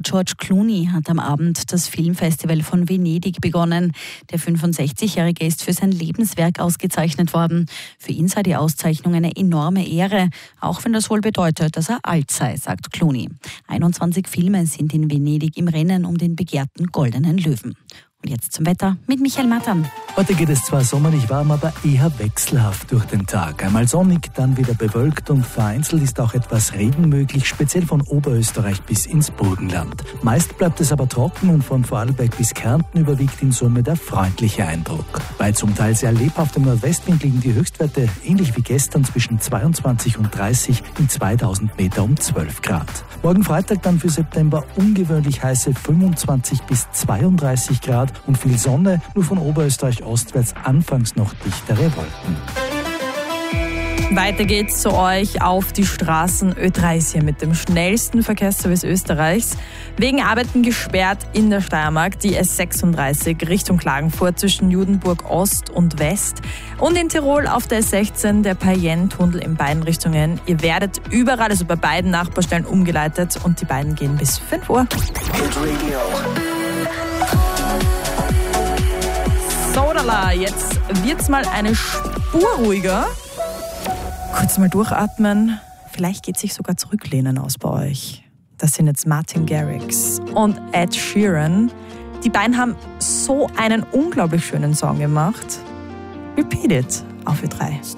George Clooney hat am Abend das Filmfestival von Venedig begonnen. Der 65-Jährige ist für sein Lebenswerk ausgezeichnet worden. Für ihn sei die Auszeichnung eine enorme Ehre, auch wenn das wohl bedeutet, dass er alt sei, sagt Clooney. 21 Filme sind in Venedig im Rennen um den begehrten Goldenen Löwen. Und jetzt zum Wetter mit Michael Mattern. Heute geht es zwar sommerlich warm, aber eher wechselhaft durch den Tag. Einmal sonnig, dann wieder bewölkt und vereinzelt ist auch etwas Regen möglich, speziell von Oberösterreich bis ins Burgenland. Meist bleibt es aber trocken und von Vorarlberg bis Kärnten überwiegt in Summe der freundliche Eindruck. Bei zum Teil sehr lebhaftem Nordwestwind liegen die Höchstwerte ähnlich wie gestern zwischen 22 und 30 in 2000 Meter um 12 Grad. Morgen Freitag dann für September ungewöhnlich heiße 25 bis 32 Grad und viel Sonne, nur von Oberösterreich ostwärts anfangs noch dichtere Wolken. Weiter geht's zu euch auf die Straßen. Ö3 ist hier mit dem schnellsten Verkehrsservice Österreichs. Wegen Arbeiten gesperrt in der Steiermark die S36 Richtung Klagenfurt zwischen Judenburg Ost und West. Und in Tirol auf der S16 der Payenne-Tunnel in beiden Richtungen. Ihr werdet überall, also bei beiden Nachbarstellen, umgeleitet und die beiden gehen bis 5 Uhr. Sodala, jetzt wird's mal eine Spur ruhiger. Kurz mal durchatmen. Vielleicht geht sich sogar zurücklehnen aus bei euch. Das sind jetzt Martin Garrix und Ed Sheeran. Die beiden haben so einen unglaublich schönen Song gemacht. Repeat It auf Ö3.